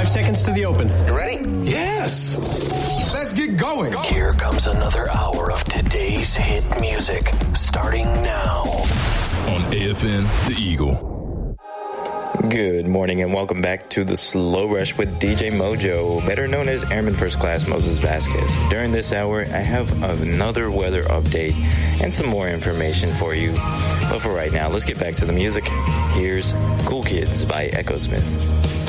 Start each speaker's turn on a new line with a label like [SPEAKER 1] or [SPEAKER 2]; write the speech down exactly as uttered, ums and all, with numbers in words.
[SPEAKER 1] seconds to the open.
[SPEAKER 2] You ready?
[SPEAKER 3] Yes. Let's get going.
[SPEAKER 4] Here comes another hour of today's hit music, starting now
[SPEAKER 3] on A F N The Eagle.
[SPEAKER 5] Good morning and welcome back to the Slow Rush with D J Mojo, better known as Airman First Class Moses Vasquez. During this hour, I have another weather update and some more information for you. But for right now, let's get back to the music. Here's Cool Kids by Echo Smith.